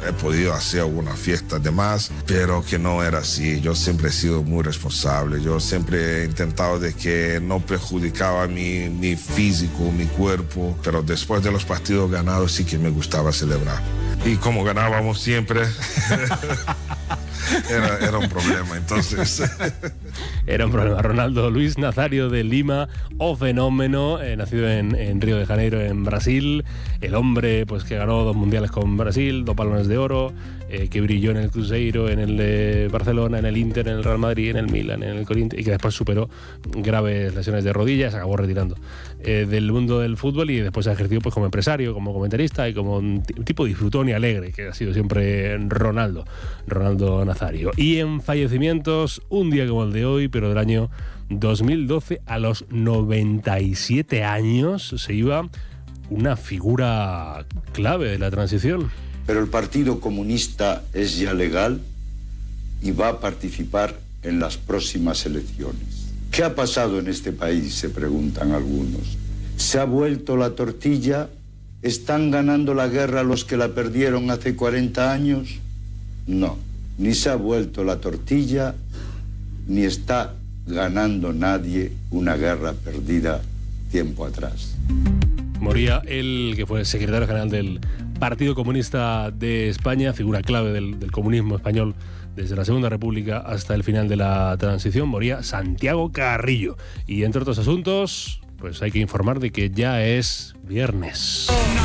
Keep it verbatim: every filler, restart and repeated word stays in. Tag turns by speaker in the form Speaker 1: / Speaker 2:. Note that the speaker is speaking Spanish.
Speaker 1: he podido hacer algunas fiestas de más, pero que no era así. Yo siempre he sido muy responsable. Yo siempre he intentado de que no perjudicaba mi, mi físico, mi cuerpo, pero después de los partidos ganados sí que me gustaba celebrar. Y como ganábamos siempre, era, era un problema, entonces...
Speaker 2: Era un problema. Ronaldo Luis Nazario de Lima, o fenómeno, eh, nacido en, en Río de Janeiro, en Brasil. El hombre pues que ganó dos mundiales con Brasil, dos balones de oro, eh, que brilló en el Cruzeiro, en el de Barcelona, en el Inter, en el Real Madrid, en el Milan, en el Corinthians, y que después superó graves lesiones de rodillas, se acabó retirando eh, del mundo del fútbol, y después se ejerció pues como empresario, como comentarista y como un, t- un tipo disfrutón y alegre, que ha sido siempre Ronaldo, Ronaldo Nazario. Y en fallecimientos, un día como el de hoy, pero del año dos mil doce, a los noventa y siete años, se iba una figura clave de la transición.
Speaker 3: Pero el Partido Comunista es ya legal y va a participar en las próximas elecciones. ¿Qué ha pasado en este país?, se preguntan algunos. ¿Se ha vuelto la tortilla? ¿Están ganando la guerra los que la perdieron hace cuarenta años? No, ni se ha vuelto la tortilla, ni está ganando nadie una guerra perdida tiempo atrás.
Speaker 2: Moría el que fue secretario general del Partido Comunista de España, figura clave del, del comunismo español desde la Segunda República hasta el final de la transición. Moría Santiago Carrillo. Y entre otros asuntos, pues hay que informar de que ya es viernes.